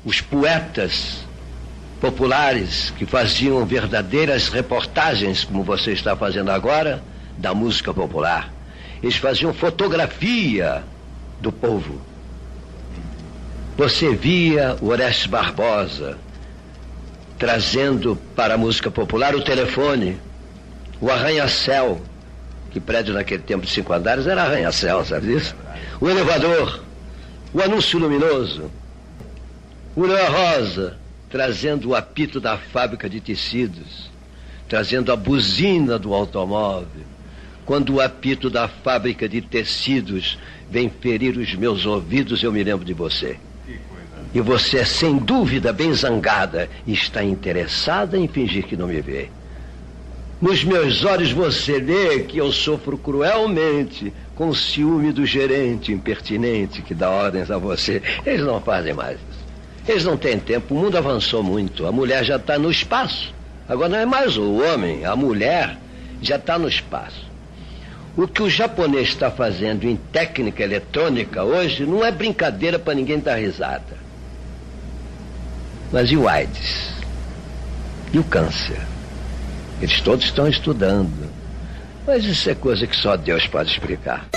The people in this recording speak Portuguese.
os poetas populares que faziam verdadeiras reportagens, como você está fazendo agora, da música popular. Eles faziam fotografia do povo. Você via o Orestes Barbosa trazendo para a música popular o telefone, o arranha-céu, que prédio naquele tempo de 5 andares era arranha-céu, sabe disso? O elevador, o anúncio luminoso, o Leão Rosa trazendo o apito da fábrica de tecidos, trazendo a buzina do automóvel. Quando o apito da fábrica de tecidos vem ferir os meus ouvidos, eu me lembro de você. E você, sem dúvida, bem zangada, está interessada em fingir que não me vê. Nos meus olhos você vê que eu sofro cruelmente com o ciúme do gerente impertinente que dá ordens a você. Eles não fazem mais isso. Eles não têm tempo, o mundo avançou muito. A mulher já está no espaço. Agora não é mais o homem, a mulher já está no espaço. O que o japonês está fazendo em técnica eletrônica hoje não é brincadeira para ninguém dar risada. Mas e o AIDS? E o câncer? Eles todos estão estudando. Mas isso é coisa que só Deus pode explicar.